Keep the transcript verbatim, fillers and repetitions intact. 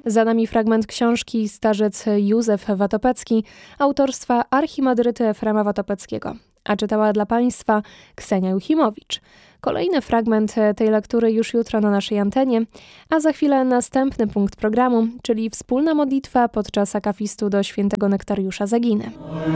Za nami fragment książki Starzec Józef Watopecki autorstwa archimandryty Efrema Watopeckiego, a czytała dla Państwa Ksenia Juchimowicz. Kolejny fragment tej lektury już jutro na naszej antenie, a za chwilę następny punkt programu, czyli wspólna modlitwa podczas akafistu do świętego Nektariusza Zaginy.